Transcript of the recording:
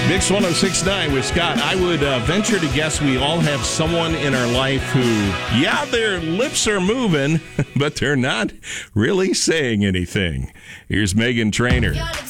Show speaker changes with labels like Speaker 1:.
Speaker 1: Mix 106.9 with Scott. I would venture to guess we all have someone in our life who, yeah, their lips are moving, but they're not really saying anything. Here's Megan Trainor.